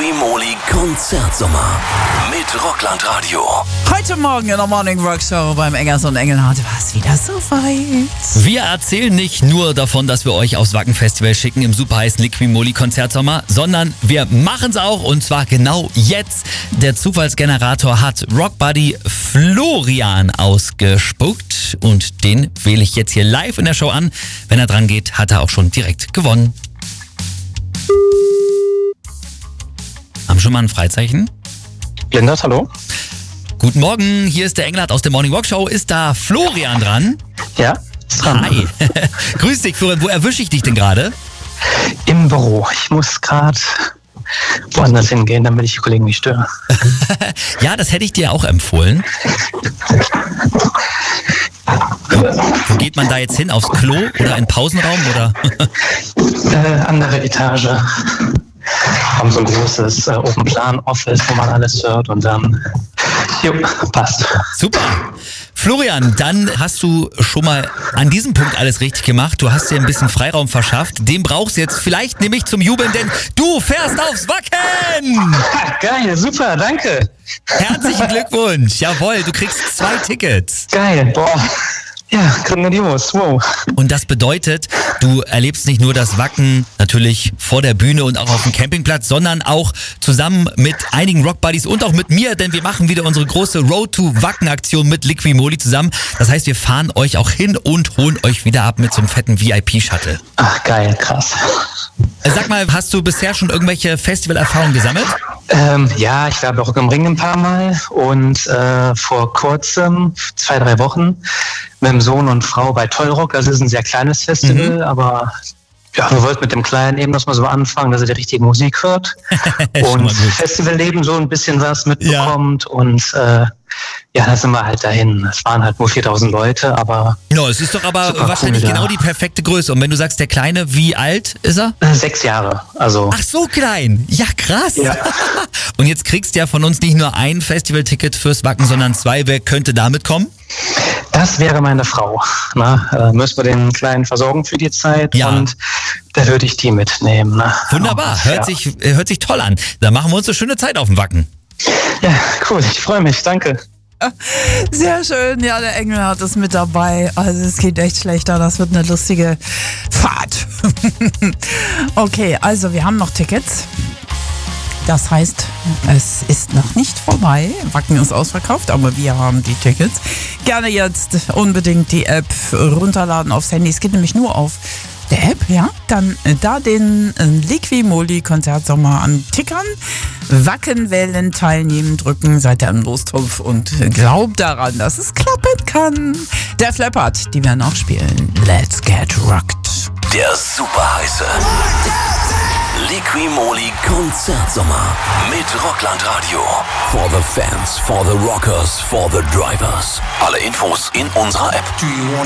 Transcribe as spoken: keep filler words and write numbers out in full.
Liqui-Moly Konzertsommer mit Rockland Radio. Heute Morgen in der Morning Rock Show beim Engers und Engelhardt war es wieder so weit. Wir erzählen nicht nur davon, dass wir euch aufs Wacken Festival schicken im superheißen Liqui-Moly Konzertsommer, sondern wir machen es auch und zwar genau jetzt. Der Zufallsgenerator hat Rockbuddy Florian ausgespuckt und den wähle ich jetzt hier live in der Show an. Wenn er dran geht, hat er auch schon direkt gewonnen. Haben schon mal ein Freizeichen? Lindert, hallo? Guten Morgen, hier ist der Engelhardt aus der Morning Rock Show. Ist da Florian dran? Ja, ist dran. Hi. Grüß dich, Florian. Wo erwische ich dich denn gerade? Im Büro. Ich muss gerade woanders hingehen, damit ich die Kollegen nicht störe. Ja, das hätte ich dir auch empfohlen. Wo geht man da jetzt hin? Aufs Klo oder in den Pausenraum? Oder? äh, andere Etage. Haben so ein großes äh, Open-Plan-Office, wo man alles hört und dann, jo, passt. Super. Florian, dann hast du schon mal an diesem Punkt alles richtig gemacht. Du hast dir ein bisschen Freiraum verschafft. Den brauchst du jetzt vielleicht nämlich zum Jubeln, denn du fährst aufs Wacken! Geil, super, danke. Herzlichen Glückwunsch. Jawohl, du kriegst zwei Tickets. Geil, boah. Ja, grandios, wow. Und das bedeutet, du erlebst nicht nur das Wacken natürlich vor der Bühne und auch auf dem Campingplatz, sondern auch zusammen mit einigen Rockbuddies und auch mit mir, denn wir machen wieder unsere große Road to Wacken-Aktion mit Liqui-Moly zusammen. Das heißt, wir fahren euch auch hin und holen euch wieder ab mit so einem fetten V I P-Shuttle. Ach, geil, krass. Sag mal, hast du bisher schon irgendwelche Festivalerfahrungen gesammelt? Ähm, ja, ich war bei Rock am Ring ein paar Mal und äh, vor kurzem, zwei, drei Wochen, mit dem Sohn und Frau bei Tollrock. Das ist ein sehr kleines Festival, mhm. aber ja, wir wollten mit dem Kleinen eben das mal so anfangen, dass er die richtige Musik hört und Festivalleben so ein bisschen was mitbekommt. Ja. Und äh, ja, da sind wir halt dahin. Es waren halt nur viertausend Leute, aber... No, es ist doch aber wahrscheinlich cool, genau ja. die perfekte Größe. Und wenn du sagst, der Kleine, wie alt ist er? Äh, sechs Jahre, also... Ach, so klein. Ja, krass. Ja. Und jetzt kriegst du ja von uns nicht nur ein Festivalticket fürs Wacken, sondern zwei. Wer könnte damit kommen? Das wäre meine Frau. Na, äh, müssen wir den Kleinen versorgen für die Zeit ja. und da würde ich die mitnehmen. Na. Wunderbar, hört, ja. sich, hört sich toll an. Da machen wir uns eine schöne Zeit auf dem Wacken. Ja, cool, ich freue mich, danke. Sehr schön, ja, der Engelhardt ist mit dabei. Also es geht echt schlechter, das wird eine lustige Fahrt. Okay, also wir haben noch Tickets. Das heißt, es ist noch nicht vorbei. Wacken ist ausverkauft, aber wir haben die Tickets. Gerne jetzt unbedingt die App runterladen aufs Handy. Es geht nämlich nur auf der App, ja. Dann da den Liqui-Moly Konzertsommer antickern, Wacken wählen, teilnehmen, drücken, seid ihr im Lostopf und glaubt daran, dass es klappen kann. Der Flappert, die werden auch spielen. Let's get rocked. Der super heiße Liqui-Moly Konzertsommer mit Rockland Radio. For the fans, for the rockers, for the drivers. Alle Infos in unserer App.